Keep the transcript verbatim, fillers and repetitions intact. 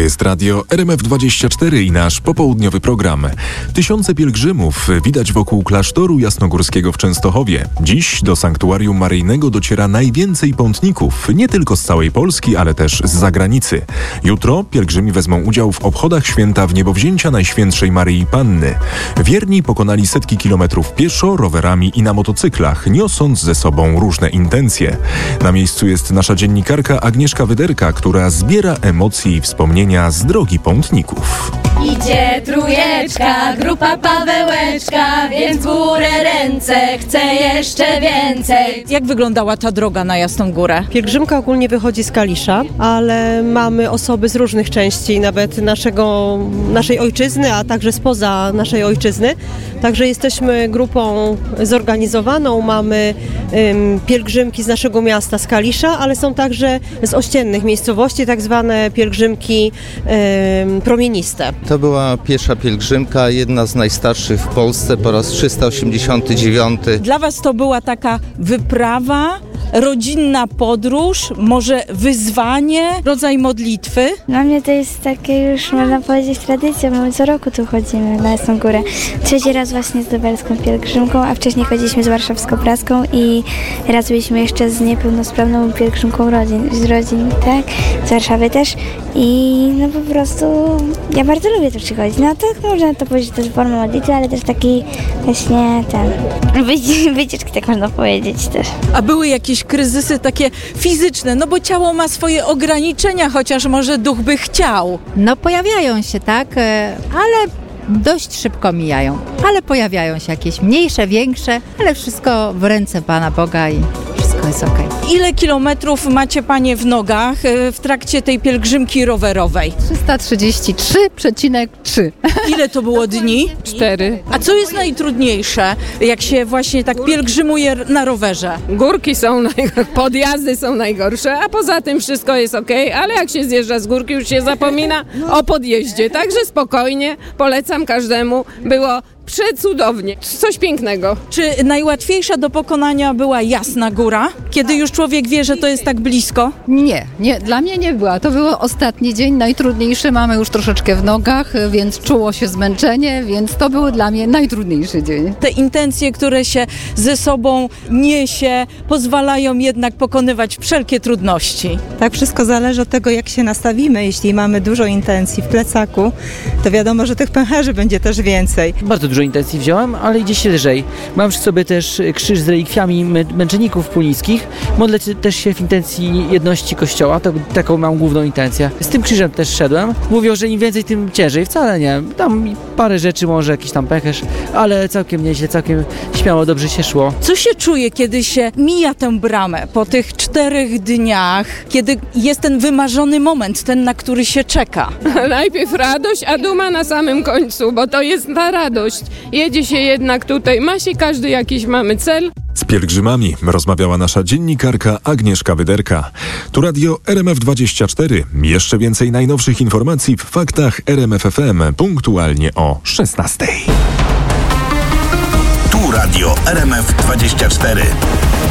To jest radio R M F dwadzieścia cztery i nasz popołudniowy program. Tysiące pielgrzymów widać wokół klasztoru jasnogórskiego w Częstochowie. Dziś do sanktuarium maryjnego dociera najwięcej pątników, nie tylko z całej Polski, ale też z zagranicy. Jutro pielgrzymi wezmą udział w obchodach święta Wniebowzięcia Najświętszej Maryi Panny. Wierni pokonali setki kilometrów pieszo, rowerami i na motocyklach, niosąc ze sobą różne intencje. Na miejscu jest nasza dziennikarka Agnieszka Wyderka, która zbiera emocje i wspomnienia z drogi pątników. Idzie trójeczka, grupa Pawełeczka, więc w górę ręce, chcę jeszcze więcej. Jak wyglądała ta droga na Jasną Górę? Pielgrzymka ogólnie wychodzi z Kalisza, ale mamy osoby z różnych części, nawet naszego, naszej ojczyzny, a także spoza naszej ojczyzny. Także jesteśmy grupą zorganizowaną, mamy ym, pielgrzymki z naszego miasta, z Kalisza, ale są także z ościennych miejscowości, tak zwane pielgrzymki ym, promieniste. To była piesza pielgrzymka, jedna z najstarszych w Polsce, po raz trzysta osiemdziesiąty dziewiąty. Dla Was to była taka wyprawa, rodzinna podróż, może wyzwanie, rodzaj modlitwy? Dla mnie to jest takie już, można powiedzieć, tradycja, bo my co roku tu chodzimy na Jasną Górę. Trzeci raz właśnie z lubelską pielgrzymką, a wcześniej chodziliśmy z warszawsko-praską i raz byliśmy jeszcze z niepełnosprawną pielgrzymką rodzin, z rodzin, tak, z Warszawy też i no po prostu ja bardzo lubię tu przychodzić. No tak można to powiedzieć, to jest forma modlitwy, ale też taki właśnie ten, wycieczki, tak można powiedzieć też. A były jakieś kryzysy takie fizyczne, no bo ciało ma swoje ograniczenia, chociaż może duch by chciał. No pojawiają się, tak, ale dość szybko mijają. Ale pojawiają się jakieś mniejsze, większe, ale wszystko w ręce Pana Boga i wszystko jest okej. Ile kilometrów macie Panie w nogach w trakcie tej pielgrzymki rowerowej? trzysta trzydzieści trzy przecinek trzy. Ile to było dni? Cztery. A co jest najtrudniejsze, jak się właśnie tak pielgrzymuje na rowerze? Górki są najgorsze, podjazdy są najgorsze, a poza tym wszystko jest okej, ale jak się zjeżdża z górki, już się zapomina o podjeździe. Także spokojnie, polecam każdemu. Było przecudownie. Coś pięknego. Czy najłatwiejsza do pokonania była Jasna Góra? Kiedy już człowiek wie, że to jest tak blisko? Nie, nie, dla mnie nie była. To był ostatni dzień, najtrudniejszy. Mamy już troszeczkę w nogach, więc czuło się zmęczenie, więc to był dla mnie najtrudniejszy dzień. Te intencje, które się ze sobą niesie, pozwalają jednak pokonywać wszelkie trudności. Tak, wszystko zależy od tego, jak się nastawimy. Jeśli mamy dużo intencji w plecaku, to wiadomo, że tych pęcherzy będzie też więcej. Bardzo dużo intencji wziąłem, ale idzie się lżej. Mam przy sobie też krzyż z relikwiami mę- męczenników pulińskich. Modlę też się w intencji jedności Kościoła, to taką mam główną intencję. Z tym krzyżem też szedłem. Mówią, że im więcej, tym ciężej. Wcale nie. Tam parę rzeczy, może jakiś tam pęcherz, ale całkiem nieźle, całkiem śmiało, dobrze się szło. Co się czuje, kiedy się mija tę bramę po tych czterech dniach, kiedy jest ten wymarzony moment, ten, na który się czeka? Najpierw radość, a duma na samym końcu, bo to jest ta radość. Jedzie się jednak tutaj, ma się każdy jakiś mamy cel. Z pielgrzymami rozmawiała nasza dziennikarka Agnieszka Wyderka. Tu radio R M F dwadzieścia cztery. Jeszcze więcej najnowszych informacji w faktach R M F F M punktualnie o szesnastej. Tu radio R M F dwadzieścia cztery.